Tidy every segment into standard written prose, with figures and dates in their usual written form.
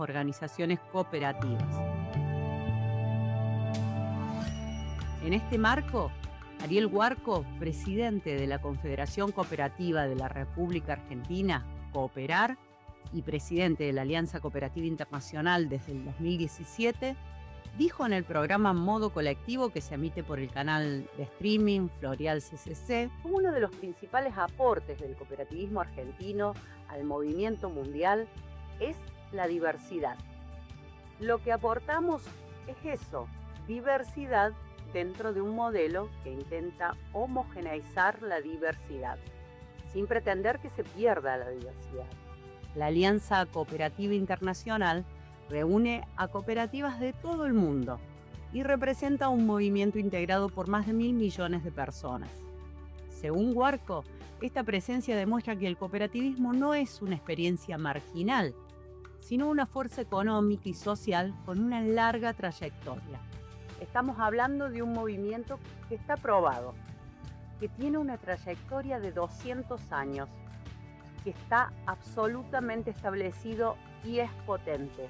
organizaciones cooperativas. En este marco, Ariel Huarco, presidente de la Confederación Cooperativa de la República Argentina, Cooperar, y presidente de la Alianza Cooperativa Internacional desde el 2017, dijo en el programa Modo Colectivo, que se emite por el canal de streaming Florial CCC, como uno de los principales aportes del cooperativismo argentino al movimiento mundial es la diversidad. Lo que aportamos es eso, diversidad dentro de un modelo que intenta homogeneizar la diversidad, sin pretender que se pierda la diversidad. La Alianza Cooperativa Internacional reúne a cooperativas de todo el mundo y representa un movimiento integrado por más de 1.000 millones de personas. Según Huarco, esta presencia demuestra que el cooperativismo no es una experiencia marginal, sino una fuerza económica y social con una larga trayectoria. Estamos hablando de un movimiento que está probado, que tiene una trayectoria de 200 años, que está absolutamente establecido y es potente.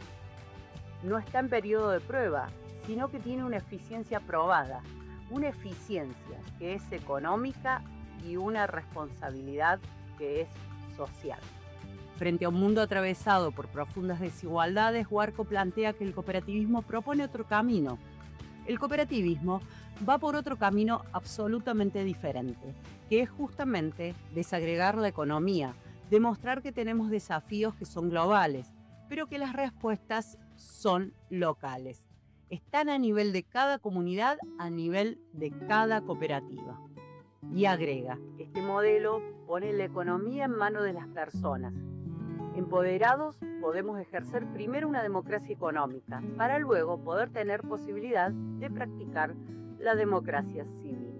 No está en periodo de prueba, sino que tiene una eficiencia probada, una eficiencia que es económica y una responsabilidad que es social. Frente a un mundo atravesado por profundas desigualdades, Huarco plantea que el cooperativismo propone otro camino. El cooperativismo va por otro camino absolutamente diferente, que es justamente desagregar la economía, demostrar que tenemos desafíos que son globales, pero que las respuestas son locales. Están a nivel de cada comunidad, a nivel de cada cooperativa. Y agrega, este modelo pone la economía en manos de las personas. Empoderados podemos ejercer primero una democracia económica, para luego poder tener posibilidad de practicar la democracia civil.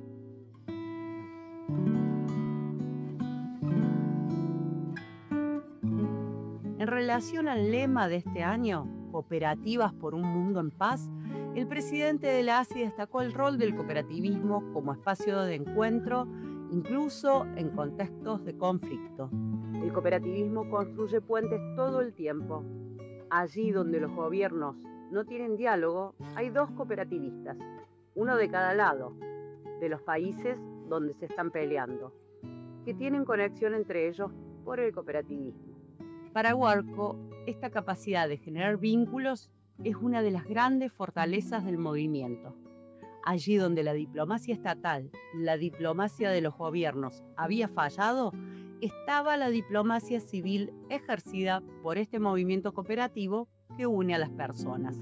En relación al lema de este año, Cooperativas por un mundo en paz, el presidente de la ACI destacó el rol del cooperativismo como espacio de encuentro, incluso en contextos de conflicto. El cooperativismo construye puentes todo el tiempo. Allí donde los gobiernos no tienen diálogo, hay dos cooperativistas, uno de cada lado, de los países donde se están peleando, que tienen conexión entre ellos por el cooperativismo. Para Huarco, esta capacidad de generar vínculos es una de las grandes fortalezas del movimiento. Allí donde la diplomacia estatal, la diplomacia de los gobiernos había fallado, estaba la diplomacia civil ejercida por este movimiento cooperativo que une a las personas.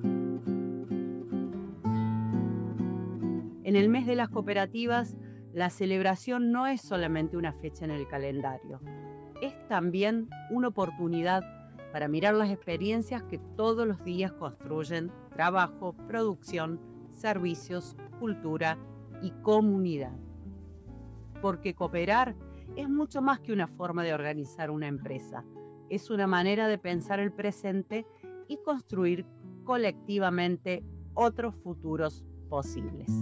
En el mes de las cooperativas, la celebración no es solamente una fecha en el calendario, es también una oportunidad para mirar las experiencias que todos los días construyen trabajo, producción, servicios, cultura y comunidad. Porque cooperar es mucho más que una forma de organizar una empresa. Es una manera de pensar el presente y construir colectivamente otros futuros posibles.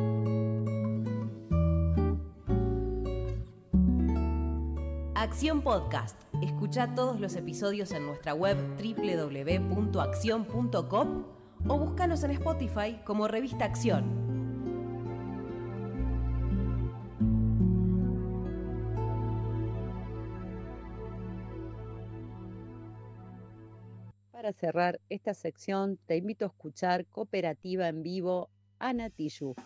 Acción Podcast. Escucha todos los episodios en nuestra web www.accion.com o búscanos en Spotify como Revista Acción. Para cerrar esta sección, te invito a escuchar Cooperativa en Vivo, Ana Tijoux.